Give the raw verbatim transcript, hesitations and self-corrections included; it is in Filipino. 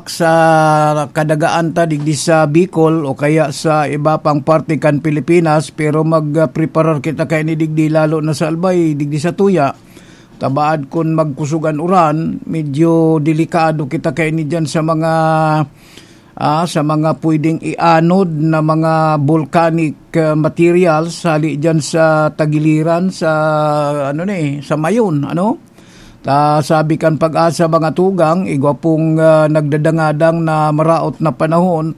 sa kadagaan ta digdi sa Bicol o kaya sa iba pang parte kan Pilipinas, pero mag-preparar kita kay ni digdi lalo na sa Albay, digdi sa Tuya. Tabaad kun magkusugan uran, medyo delikado kita kay ni dyan sa mga ah, sa mga pwedeng ianod na mga volcanic uh, materials sali dyan sa tagiliran sa ano ni, sa Mayon, ano? Ta sabi kan Pag-asa mga tugang, igwa pong uh, nagdadangadang na maraot na panahon,